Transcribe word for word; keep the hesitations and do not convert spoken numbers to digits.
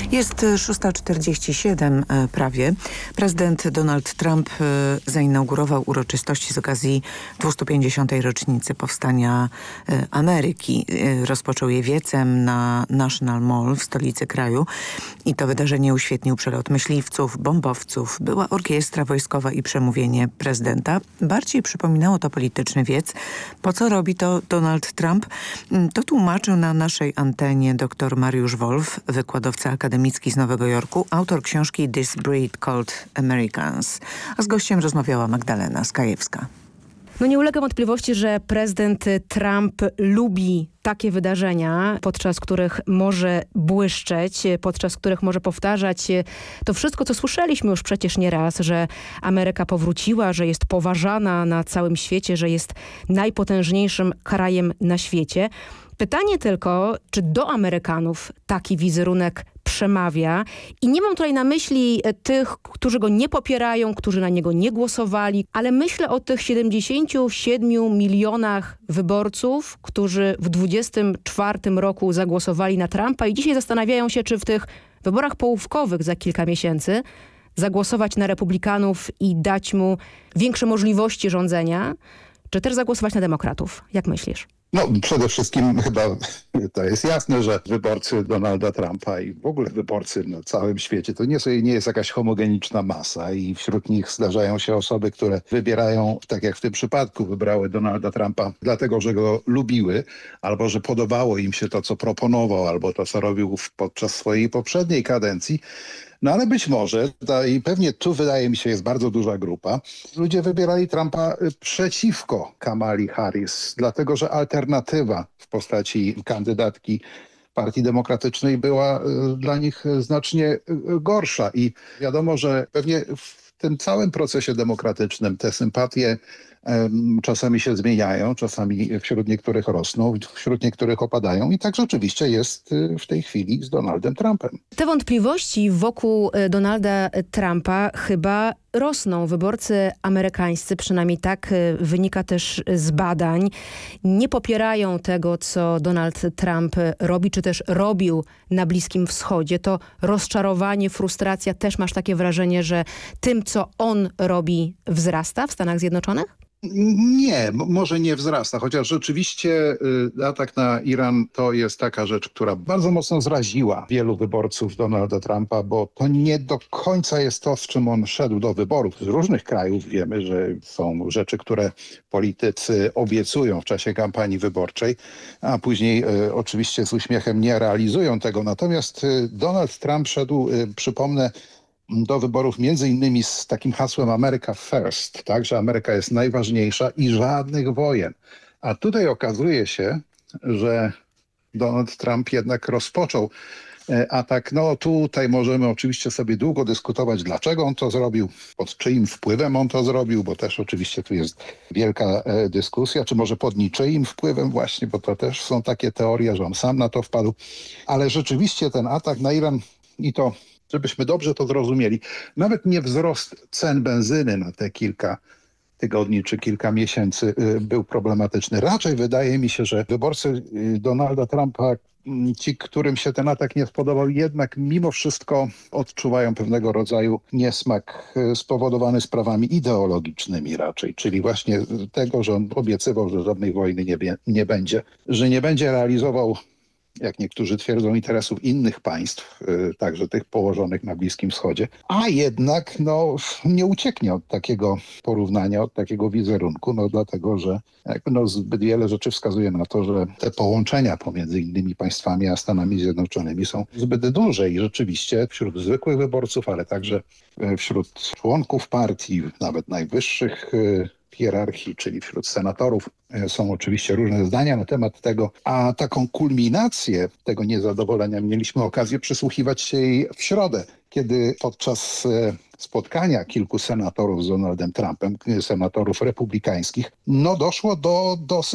Jest szósta czterdzieści siedem prawie. Prezydent Donald Trump zainaugurował uroczystości z okazji dwustu pięćdziesiątej rocznicy powstania Ameryki. Rozpoczął je wiecem na National Mall w stolicy kraju i to wydarzenie uświetnił przelot myśliwców, bombowców. Była orkiestra wojskowa i przemówienie prezydenta. Bardziej przypominało to polityczny wiec. Po co robi to Donald Trump? To tłumaczył na naszej antenie dr Mariusz Wolf, wykładowca akademicki z Nowego Jorku, autor książki This Breed Called Americans. A z gościem rozmawiała Magdalena Skajewska. No nie ulega wątpliwości, że prezydent Trump lubi takie wydarzenia, podczas których może błyszczeć, podczas których może powtarzać to wszystko, co słyszeliśmy już przecież nieraz, że Ameryka powróciła, że jest poważana na całym świecie, że jest najpotężniejszym krajem na świecie. Pytanie tylko, czy do Amerykanów taki wizerunek przemawia i nie mam tutaj na myśli tych, którzy go nie popierają, którzy na niego nie głosowali, ale myślę o tych siedemdziesięciu siedmiu milionach wyborców, którzy w dwudziestym czwartym roku zagłosowali na Trumpa i dzisiaj zastanawiają się, czy w tych wyborach połówkowych za kilka miesięcy zagłosować na Republikanów i dać mu większe możliwości rządzenia, czy też zagłosować na Demokratów. Jak myślisz? No przede wszystkim chyba to jest jasne, że wyborcy Donalda Trumpa i w ogóle wyborcy na całym świecie to nie, nie jest jakaś homogeniczna masa i wśród nich zdarzają się osoby, które wybierają, tak jak w tym przypadku, wybrały Donalda Trumpa dlatego, że go lubiły, albo że podobało im się to, co proponował, albo to, co robił podczas swojej poprzedniej kadencji. No ale być może, i pewnie tu wydaje mi się jest bardzo duża grupa, ludzie wybierali Trumpa przeciwko Kamali Harris, dlatego że alternatywa w postaci kandydatki Partii Demokratycznej była dla nich znacznie gorsza. I wiadomo, że pewnie w tym całym procesie demokratycznym te sympatie czasami się zmieniają, czasami wśród niektórych rosną, wśród niektórych opadają i tak rzeczywiście jest w tej chwili z Donaldem Trumpem. Te wątpliwości wokół Donalda Trumpa chyba rosną. Wyborcy amerykańscy, przynajmniej tak wynika też z badań, nie popierają tego, co Donald Trump robi, czy też robił na Bliskim Wschodzie. To rozczarowanie, frustracja, też masz takie wrażenie, że tym, co on robi, wzrasta w Stanach Zjednoczonych? Nie, może nie wzrasta, chociaż rzeczywiście y, atak na Iran to jest taka rzecz, która bardzo mocno zraziła wielu wyborców Donalda Trumpa, bo to nie do końca jest to, z czym on szedł do wyborów. Z różnych krajów wiemy, że są rzeczy, które politycy obiecują w czasie kampanii wyborczej, a później y, oczywiście z uśmiechem nie realizują tego. Natomiast y, Donald Trump szedł, y, przypomnę, do wyborów między innymi z takim hasłem America First, tak, że Ameryka jest najważniejsza i żadnych wojen. A tutaj okazuje się, że Donald Trump jednak rozpoczął atak. No tutaj możemy oczywiście sobie długo dyskutować, dlaczego on to zrobił, pod czyim wpływem on to zrobił, bo też oczywiście tu jest wielka dyskusja, czy może pod niczyim wpływem właśnie, bo to też są takie teorie, że on sam na to wpadł. Ale rzeczywiście ten atak na Iran i to żebyśmy dobrze to zrozumieli, nawet nie wzrost cen benzyny na te kilka tygodni czy kilka miesięcy był problematyczny. Raczej wydaje mi się, że wyborcy Donalda Trumpa, ci, którym się ten atak nie spodobał, jednak mimo wszystko odczuwają pewnego rodzaju niesmak spowodowany sprawami ideologicznymi raczej, czyli właśnie tego, że on obiecywał, że żadnej wojny nie, nie będzie, że nie będzie realizował, jak niektórzy twierdzą, interesów innych państw, yy, także tych położonych na Bliskim Wschodzie, a jednak no, nie ucieknie od takiego porównania, od takiego wizerunku, no dlatego, że jakby, no, zbyt wiele rzeczy wskazuje na to, że te połączenia pomiędzy innymi państwami a Stanami Zjednoczonymi są zbyt duże i rzeczywiście wśród zwykłych wyborców, ale także wśród członków partii, nawet najwyższych yy, hierarchii, czyli wśród senatorów, są oczywiście różne zdania na temat tego, a taką kulminację tego niezadowolenia mieliśmy okazję przysłuchiwać się jej w środę, kiedy podczas spotkania kilku senatorów z Donaldem Trumpem, senatorów republikańskich, no doszło do dosyć